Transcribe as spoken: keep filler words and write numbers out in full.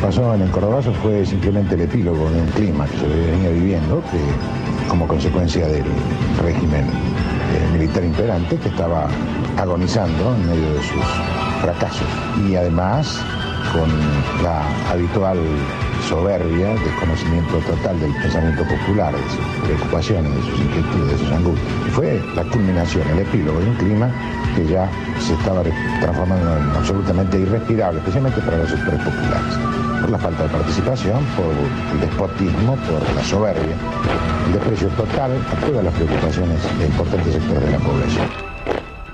pasó en el Cordobazo fue simplemente el epílogo de un clima que se venía viviendo, que como consecuencia del régimen eh, militar imperante, que estaba agonizando en medio de sus fracasos. Y además con la habitual soberbia, desconocimiento total del pensamiento popular, de sus preocupaciones, de sus inquietudes, de sus angustias. Y fue la culminación, el epílogo de un clima que ya se estaba transformando en absolutamente irrespirable, especialmente para los sectores populares, por la falta de participación, por el despotismo, por la soberbia, el desprecio total a todas las preocupaciones de importantes sectores de la población.